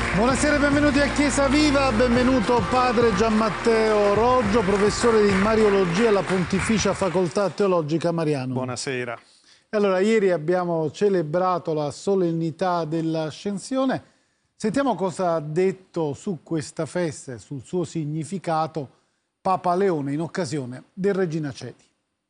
Buonasera e benvenuti a Chiesa Viva, benvenuto padre Gianmatteo Roggio, professore di Mariologia alla Pontificia Facoltà Teologica Mariano. Buonasera. Allora, ieri abbiamo celebrato la solennità dell'Ascensione. Sentiamo cosa ha detto su questa festa e sul suo significato Papa Leone in occasione del Regina Coeli.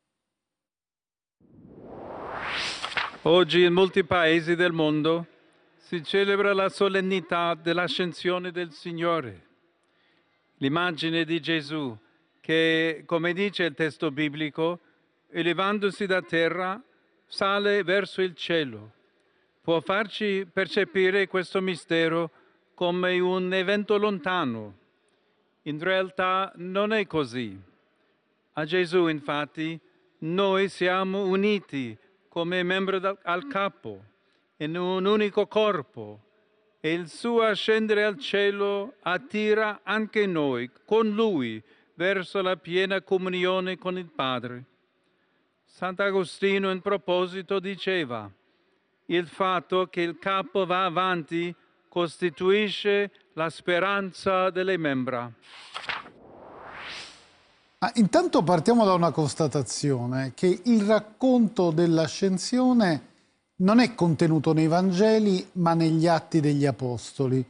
Oggi in molti paesi del mondo si celebra la solennità dell'ascensione del Signore. L'immagine di Gesù che, come dice il testo biblico, elevandosi da terra, sale verso il cielo. Può farci percepire questo mistero come un evento lontano. In realtà non è così. A Gesù, infatti, noi siamo uniti come membri al capo, in un unico corpo, e il suo ascendere al cielo attira anche noi, con Lui, verso la piena comunione con il Padre. Sant'Agostino in proposito diceva: il fatto che il capo va avanti costituisce la speranza delle membra. Intanto partiamo da una constatazione, che il racconto dell'Ascensione non è contenuto nei Vangeli, ma negli Atti degli Apostoli.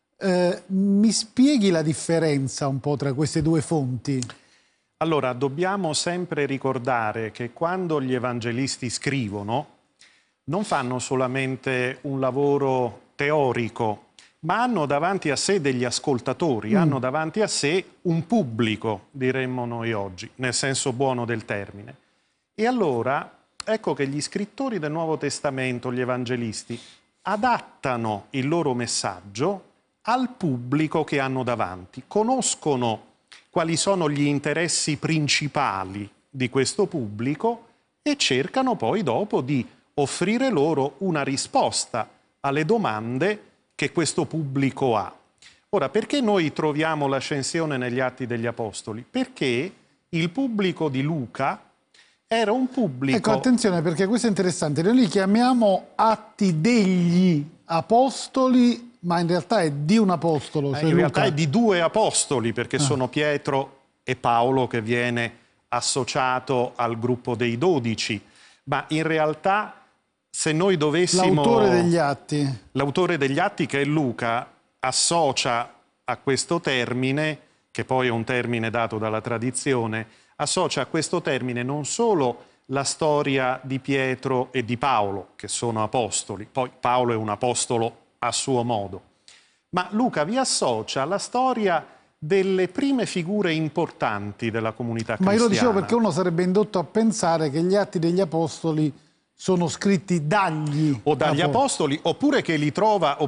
Mi spieghi la differenza un po' tra queste due fonti? Allora, dobbiamo sempre ricordare che quando gli evangelisti scrivono non fanno solamente un lavoro teorico, ma hanno davanti a sé degli ascoltatori, hanno davanti a sé un pubblico, diremmo noi oggi, nel senso buono del termine. E allora ecco che gli scrittori del Nuovo Testamento, gli evangelisti, adattano il loro messaggio al pubblico che hanno davanti, conoscono quali sono gli interessi principali di questo pubblico e cercano poi dopo di offrire loro una risposta alle domande che questo pubblico ha. Ora, perché noi troviamo l'ascensione negli Atti degli Apostoli? Perché il pubblico di Luca era un pubblico... Ecco, attenzione, perché questo è interessante. Noi li chiamiamo Atti degli Apostoli, ma in realtà è di un apostolo. Cioè in realtà Luca. è di due apostoli, perché sono Pietro e Paolo che viene associato al gruppo dei 12. Ma in realtà, se noi dovessimo... L'autore degli Atti. L'autore degli Atti, che è Luca, associa a questo termine, che poi è un termine dato dalla tradizione, associa a questo termine non solo la storia di Pietro e di Paolo, che sono apostoli, poi Paolo è un apostolo a suo modo, ma Luca vi associa la storia delle prime figure importanti della comunità cristiana. Ma io lo dicevo perché uno sarebbe indotto a pensare che gli Atti degli Apostoli sono scritti dagli apostoli, oppure che li trova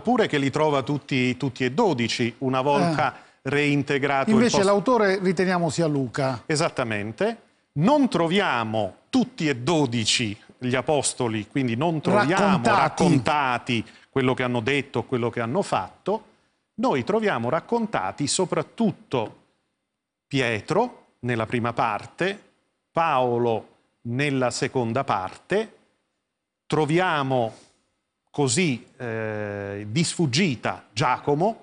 tutti e 12 una volta reintegrato. Invece l'autore riteniamo sia Luca. Esattamente. Non troviamo tutti e 12 gli apostoli, quindi non troviamo raccontati quello che hanno detto, quello che hanno fatto. Noi troviamo raccontati soprattutto Pietro nella prima parte, Paolo nella seconda parte. Troviamo così di sfuggita Giacomo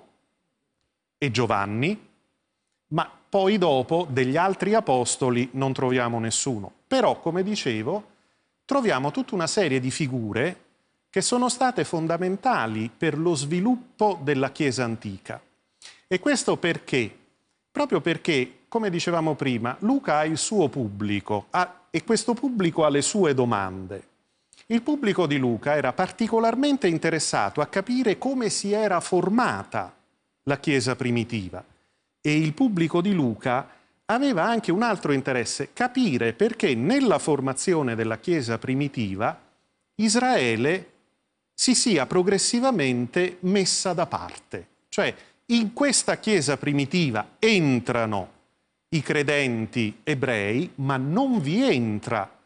e Giovanni, ma poi dopo degli altri apostoli non troviamo nessuno. Però, come dicevo, troviamo tutta una serie di figure che sono state fondamentali per lo sviluppo della Chiesa antica. E questo perché? Proprio perché, come dicevamo prima, Luca ha il suo pubblico e questo pubblico ha le sue domande. Il pubblico di Luca era particolarmente interessato a capire come si era formata la Chiesa primitiva e il pubblico di Luca aveva anche un altro interesse, capire perché nella formazione della Chiesa primitiva Israele si sia progressivamente messa da parte. Cioè, in questa Chiesa primitiva entrano i credenti ebrei, ma non vi entra